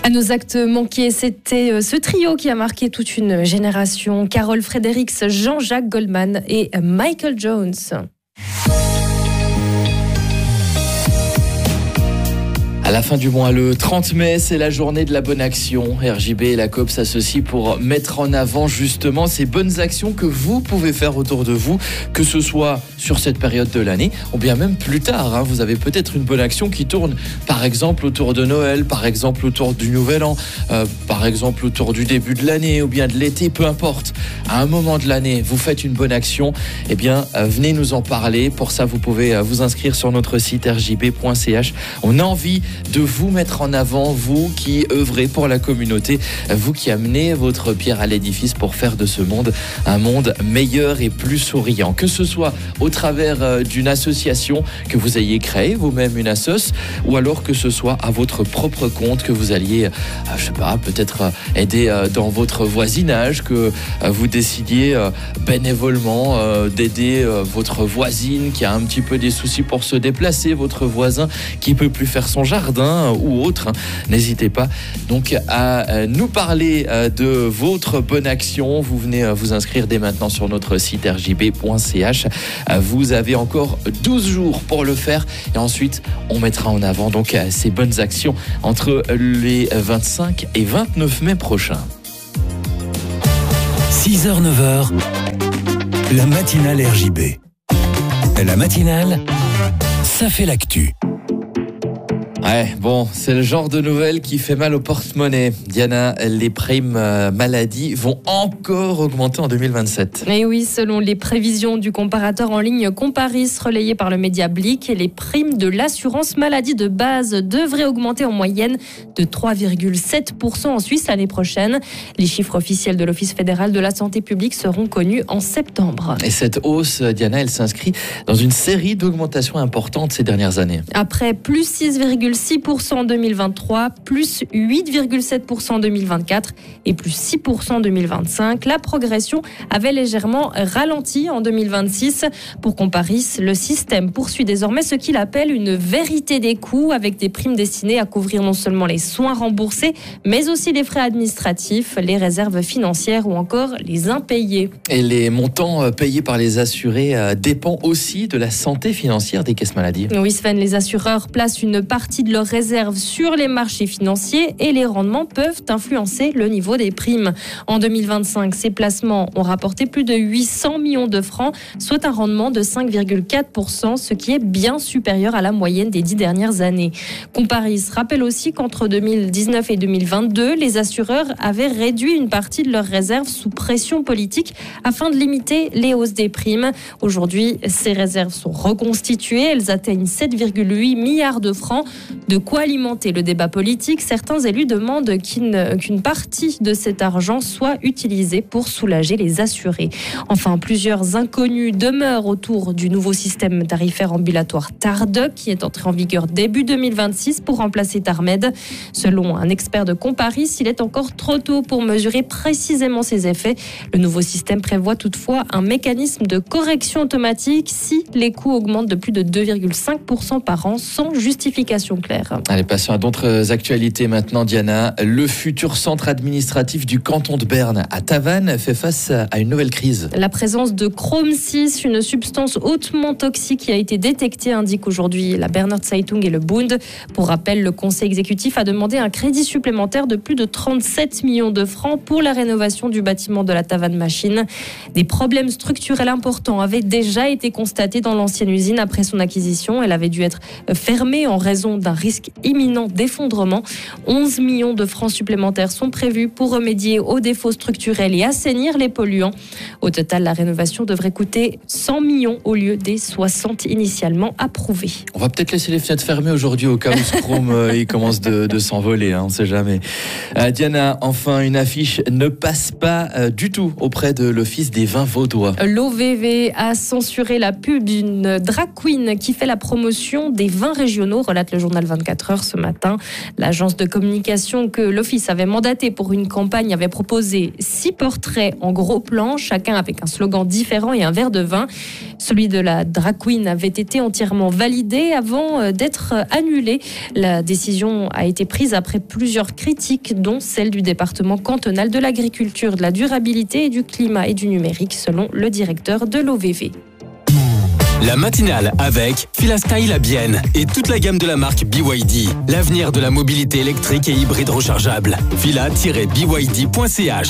À nos actes manqués, c'était ce trio qui a marqué toute une génération. Carol Fredericks, Jean-Jacques Goldman et Michael Jones. À la fin du mois, le 30 mai, c'est la journée de la bonne action. RJB et la COP s'associent pour mettre en avant justement ces bonnes actions que vous pouvez faire autour de vous, que ce soit sur cette période de l'année ou bien même plus tard. Vous avez peut-être une bonne action qui tourne par exemple autour de Noël, par exemple autour du Nouvel An, par exemple autour du début de l'année ou bien de l'été, peu importe. À un moment de l'année, vous faites une bonne action, eh bien venez nous en parler. Pour ça, vous pouvez vous inscrire sur notre site rjb.ch. On a envie de vous mettre en avant, vous qui œuvrez pour la communauté, vous qui amenez votre pierre à l'édifice pour faire de ce monde un monde meilleur et plus souriant. Que ce soit au travers d'une association que vous ayez créée, vous-même une assoce, ou alors que ce soit à votre propre compte, que vous alliez, je sais pas, peut-être aider dans votre voisinage, que vous décidiez bénévolement d'aider votre voisine qui a un petit peu des soucis pour se déplacer, votre voisin qui peut plus faire son jardin ou autre. N'hésitez pas donc à nous parler de votre bonne action. Vous venez vous inscrire dès maintenant sur notre site rjb.ch. Vous avez encore 12 jours pour le faire et ensuite on mettra en avant donc ces bonnes actions entre les 25 et 29 mai prochains. 6h-9h, la matinale RJB. La matinale, ça fait l'actu. Ouais, bon, c'est le genre de nouvelle qui fait mal au porte-monnaie. Diana, les primes maladie vont encore augmenter en 2027. Et oui, selon les prévisions du comparateur en ligne Comparis relayé par le média Blick, les primes de l'assurance maladie de base devraient augmenter en moyenne de 3,7% en Suisse l'année prochaine. Les chiffres officiels de l'Office fédéral de la santé publique seront connus en septembre. Et cette hausse, Diana, elle s'inscrit dans une série d'augmentations importantes ces dernières années. Après plus 6,6% en 2023, plus 8,7% en 2024 et plus 6% en 2025. La progression avait légèrement ralenti en 2026. Pour Comparis, le système poursuit désormais ce qu'il appelle une vérité des coûts avec des primes destinées à couvrir non seulement les soins remboursés, mais aussi les frais administratifs, les réserves financières ou encore les impayés. Et les montants payés par les assurés dépendent aussi de la santé financière des caisses maladie. Oui, Sven, les assureurs placent une partie de leurs réserves sur les marchés financiers et les rendements peuvent influencer le niveau des primes. En 2025, ces placements ont rapporté plus de 800 millions de francs, soit un rendement de 5,4%, ce qui est bien supérieur à la moyenne des 10 dernières années. Comparis rappelle aussi qu'entre 2019 et 2022, les assureurs avaient réduit une partie de leurs réserves sous pression politique afin de limiter les hausses des primes. Aujourd'hui, ces réserves sont reconstituées. Elles atteignent 7,8 milliards de francs. De quoi alimenter le débat politique, certains élus demandent qu'une partie de cet argent soit utilisée pour soulager les assurés. Enfin, plusieurs inconnus demeurent autour du nouveau système tarifaire ambulatoire TARDOC qui est entré en vigueur début 2026 pour remplacer TARMED. Selon un expert de Comparis, il est encore trop tôt pour mesurer précisément ses effets. Le nouveau système prévoit toutefois un mécanisme de correction automatique si les coûts augmentent de plus de 2,5% par an sans justification claire. Allez, passons à d'autres actualités maintenant, Diana. Le futur centre administratif du canton de Berne à Tavannes fait face à une nouvelle crise. La présence de chrome 6, une substance hautement toxique qui a été détectée, indique aujourd'hui la Berner Zeitung et le Bund. Pour rappel, le conseil exécutif a demandé un crédit supplémentaire de plus de 37 millions de francs pour la rénovation du bâtiment de la Tavannes Machine. Des problèmes structurels importants avaient déjà été constatés dans l'ancienne usine après son acquisition. Elle avait dû être fermée en raison d'un risque imminent d'effondrement. 11 millions de francs supplémentaires sont prévus pour remédier aux défauts structurels et assainir les polluants. Au total, la rénovation devrait coûter 100 millions au lieu des 60 initialement approuvés. On va peut-être laisser les fenêtres fermées aujourd'hui au cas où ce chrome il commence de s'envoler, on ne sait jamais. Diana, enfin une affiche ne passe pas du tout auprès de l'Office des vins vaudois. L'OVV a censuré la pub d'une drag queen qui fait la promotion des vins régionaux, relate le journal Journal 24 heures ce matin. L'agence de communication que l'Office avait mandatée pour une campagne avait proposé 6 portraits en gros plan, chacun avec un slogan différent et un verre de vin. Celui de la drag queen avait été entièrement validé avant d'être annulé. La décision a été prise après plusieurs critiques, dont celle du département cantonal de l'agriculture, de la durabilité et du climat et du numérique, selon le directeur de l'OVV. La matinale avec Filastyle à Bienne et toute la gamme de la marque BYD. L'avenir de la mobilité électrique et hybride rechargeable. Fila-byd.ch